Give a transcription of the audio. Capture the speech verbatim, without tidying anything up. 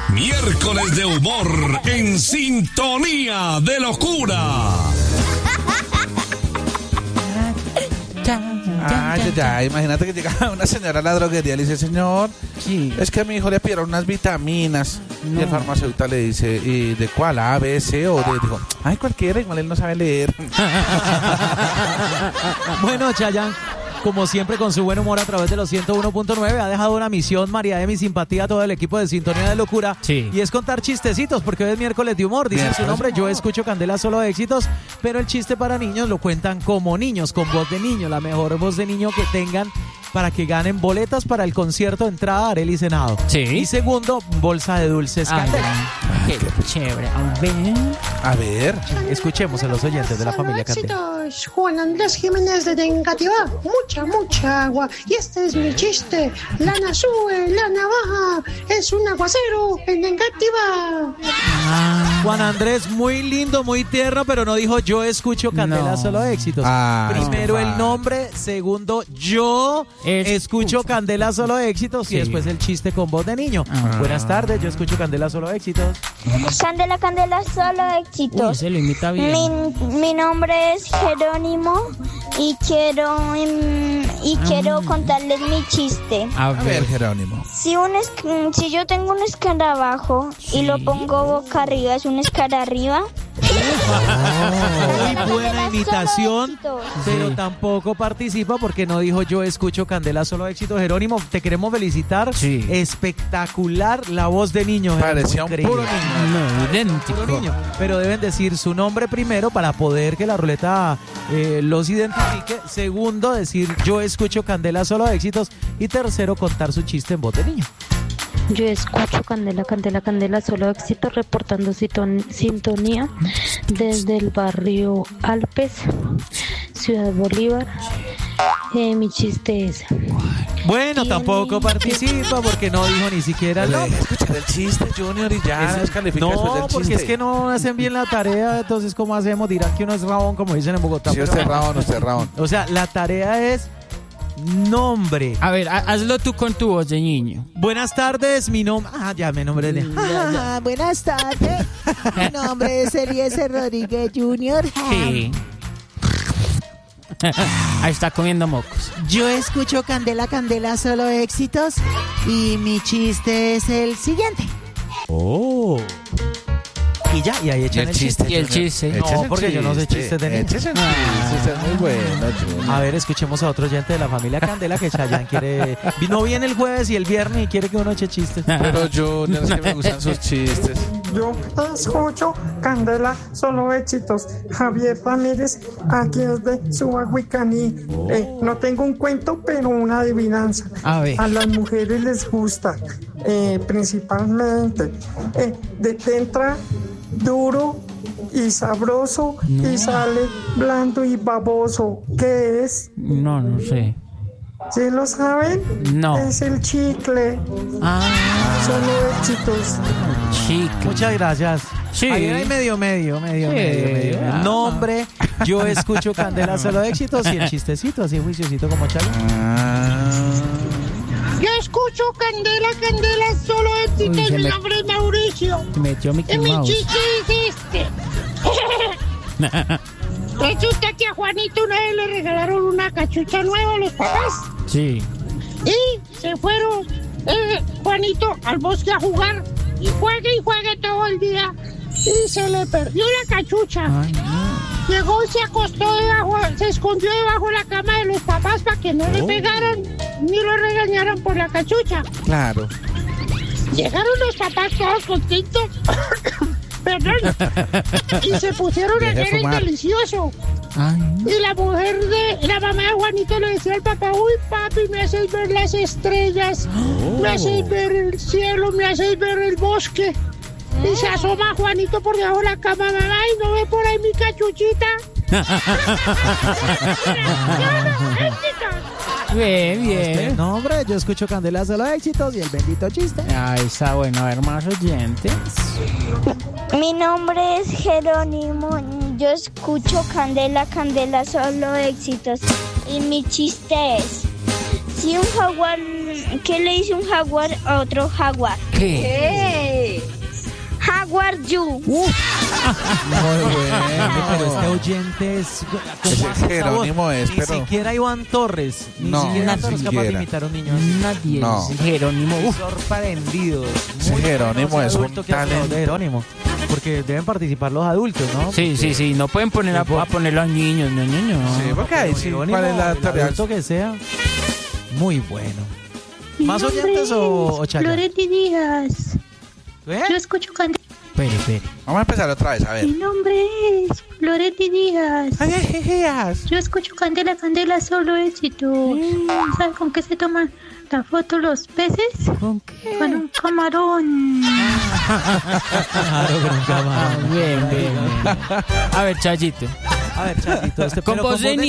Miércoles de humor en sintonía de locura. Ah, ya, ya, imagínate que llega una señora a la droguería y le dice, señor, sí, es que a mi hijo le pidieron unas vitaminas. No. Y el farmacéutico le dice, ¿y de cuál? ¿A, B, C o D? Digo, ay, cualquiera, igual él no sabe leer. Bueno, Chayanne, como siempre, con su buen humor a través de los ciento uno punto nueve, ha dejado una misión, María de mi simpatía, a todo el equipo de Sintonía de Locura. Sí. Y es contar chistecitos, porque hoy es miércoles de humor. Dice su nombre, yo escucho Candela Solo Éxitos, pero el chiste para niños lo cuentan como niños, con voz de niño, la mejor voz de niño que tengan, para que ganen boletas para el concierto de entrada a Arely Senado. Sí. Y segundo, bolsa de dulces Candela. Qué chévere. A ver. A ver. Escuchemos a los oyentes de la familia Candela. Juan Andrés Jiménez de Tengativá. Mucha, mucha agua. Y este es mi chiste. Lana sube, lana baja. Es un aguacero en Tengativá. Ah. Juan Andrés, muy lindo, muy tierno, pero no dijo yo escucho Candela no. Solo Éxitos. Ah, Primero no, el nombre, segundo yo es... escucho Candela Solo Éxitos, sí. Y después el chiste con voz de niño. Ah. Buenas tardes, yo escucho Candela Solo Éxitos. Candela, Candela Solo Éxitos. Uy, se lo imita bien. Mi, mi nombre es Jerónimo y quiero um, y quiero mm. contarles mi chiste. A ver, A ver Jerónimo. Si un es, si yo tengo un escarabajo sí. y lo pongo boca arriba, ¿es un escara arriba? Oh, muy buena imitación, pero sí. tampoco participa porque no dijo yo escucho Candela Solo Éxito. Jerónimo, te queremos felicitar. Sí. Espectacular la voz de niño. Parecía un puro niño. No, idéntico. Puro niño. Pero deben decir su nombre primero para poder que la ruleta eh, los identifique. Segundo, decir yo escucho Candela Solo Éxitos. Y tercero, contar su chiste en voz de niño. Yo escucho Candela, Candela, Candela Solo Éxitos, reportando sintonía desde el barrio Alpes, Ciudad Bolívar. Eh, mi chiste es... Bueno, tampoco participa porque no dijo ni siquiera no. Escuchar el chiste, Junior, y ya es, califica después del No, porque chiste. Es que no hacen bien la tarea, entonces ¿cómo hacemos? Dirán que uno es rabón, como dicen en Bogotá. Sí, usted es rabón, usted es rabón. O sea, la tarea es... nombre. A ver, hazlo tú con tu voz de niño. Buenas tardes, mi nombre... Ah, ya me nombré. De... Ah, buenas tardes. Mi nombre es Eliezer Rodríguez junior Sí. Ahí está comiendo mocos. Yo escucho Candela, Candela Solo Éxitos y mi chiste es el siguiente. Oh. Y ya, y ahí echan el, el chiste. chiste. Y el chiste. No, el porque chiste. Yo no sé chistes de niños. Ese es muy bueno. A ver, escuchemos a otro oyente de la familia Candela que Chayanne quiere... No viene el jueves y el viernes y quiere que uno eche chistes. Pero yo, no es que me gustan sus chistes. Yo escucho Candela Solo Éxitos. Javier Ramírez, aquí desde Subaguicaní. Oh. Eh, no tengo un cuento, pero una adivinanza. A ver. A las mujeres les gusta, eh, principalmente, eh, de que entra duro y sabroso no. y sale blando y baboso. ¿Qué es? No, no sé. ¿Sí lo saben? No. Es el chicle. Ah. Solo Éxitos. Chicle. Muchas gracias. Sí. Ahí hay medio, medio, medio, sí. medio, medio. Ah. Nombre, yo escucho Candela Solo Éxitos y el chistecito, así juiciosito como Chayanne. Ah. Yo escucho Candela, Candela Solo Éxitos. Uy, mi me... nombre es Mauricio. Metió Mickey y mi Mouse. chiste es este. Resulta que a Juanito una vez le regalaron una cachucha nueva a los papás. Sí. Y se fueron eh, Juanito al bosque a jugar. Y juegue y juegue todo el día. Y se le perdió la cachucha. Ay, no. Llegó y se acostó debajo, se escondió debajo de la cama de los papás para que no oh. le pegaran ni lo regañaran por la cachucha. Claro. Llegaron los papás todos contentos. Perdón. Y se pusieron a hacer el delicioso. Ay. Y la mujer de la mamá de Juanito le decía al papá: uy, papi, me haces ver las estrellas, oh. me haces ver el cielo, me haces ver el bosque. Y se asoma Juanito por debajo de la cama. Mamá, ¿y no ve por ahí mi cachuchita? Bien, bien. No, hombre, yo escucho Candela Solo Éxitos y el bendito chiste. Ahí está bueno, a ver más oyentes. Mi nombre es Jerónimo. Yo escucho Candela, Candela Solo Éxitos. Y mi chiste es: si un jaguar un, ¿qué le dice un jaguar a otro jaguar? ¿Qué? ¿Qué? Jaguar you. Muy Pero este bueno. oyente es... Ese ¿cómo hace esa Jerónimo voz? es, Ni pero... siquiera Iván Torres. Ni No, siquiera ni Torres capaz de siquiera. imitar a un niño. Nadie No. es Jerónimo. Uf. Sorprendido. Ese Muy Jerónimo bueno es ese un adulto que hace la voz de talento. Jerónimo. Porque deben participar los adultos, ¿no? Sí, Porque- sí, sí. No pueden poner a, a poner los niños. No, no, no. Sí, porque ahí sí, Jerónimo, ¿cuál es la el tarea? adulto que sea. Muy bueno. Mi ¿Más nombre oyentes o, o es Chayanne? Loretti Díaz. ¿Eh? Yo escucho Candela. Espere, espere. Vamos a empezar otra vez, a ver. Mi nombre es Loretti Díaz. Ay, ay, ay, ay. Yo escucho Candela, Candela, solo éxito. ¿Sabes con qué se toman la foto los peces? ¿Con qué? Con un camarón. Claro, con un camarón. Bien, bien, bien. A ver, Chayito. A ver, Chayito, este Con pero voz de de